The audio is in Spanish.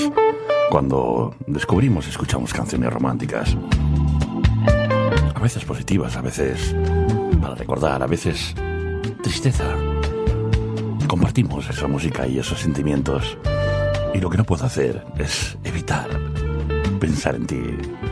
cuando descubrimos y escuchamos canciones románticas. A veces positivas, a veces para recordar, a veces tristeza. Compartimos esa música y esos sentimientos. Y lo que no puedo hacer es evitar pensar en ti,